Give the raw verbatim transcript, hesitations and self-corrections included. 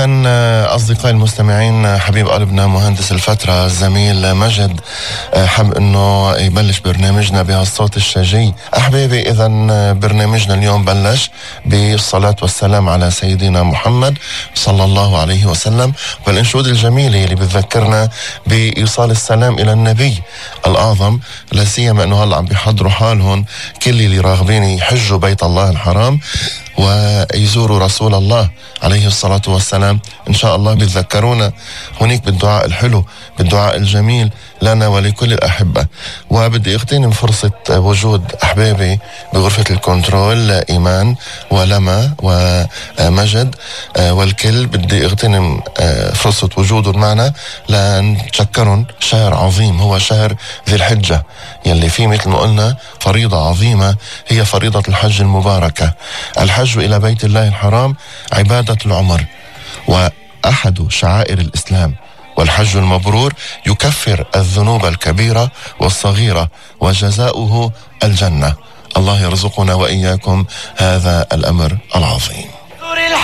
إذا أصدقائي المستمعين، حبيب قلبنا مهندس الفترة الزميل مجد حب أنه يبلش برنامجنا بهالصوت الشجي. أحبابي، إذا برنامجنا اليوم بلش بالصلاة والسلام على سيدنا محمد صلى الله عليه وسلم، والإنشود الجميلة اللي بتذكرنا بإيصال السلام إلى النبي الأعظم، لا سيما أنه هلا عم بيحضروا حالهم كل اللي راغبين يحجوا بيت الله الحرام ويزوروا رسول الله عليه الصلاة والسلام. إن شاء الله بيتذكرونا هناك بالدعاء الحلو، بالدعاء الجميل لنا ولكل الأحبة. وبدي اغتنم فرصة وجود أحبابي بغرفة الكنترول، إيمان ولما ومجد والكل، بدي اغتنم فرصة وجودهم معنا لنتشكرهم. شهر عظيم هو شهر ذي الحجة، يلي فيه مثل ما قلنا فريضة عظيمة هي فريضة الحج المباركة. الحج إلى بيت الله الحرام عبادة العمر وأحد شعائر الإسلام، والحج المبرور يكفر الذنوب الكبيرة والصغيرة وجزاؤه الجنة. الله يرزقنا وإياكم هذا الأمر العظيم.